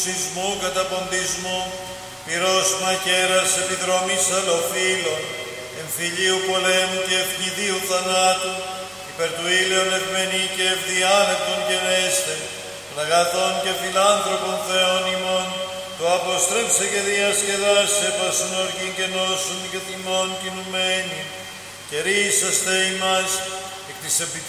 Σεισμού, καταποντισμού, πυρός μακέρας, επιδρομής αλλοφύλων, εμφυλίου πολέμου και ευνηδίου θανάτου, υπέρ του ήλιον ευμενή και ευδιάλεκτον γενέστε, των αγαθών και φιλάνθρωπων Θεών ημών, το αποστρέψε και διασκεδάσε πάσουν οργήν και νόσουν και θυμών κινουμένη, και ρίσαστε ημάς εκ της επί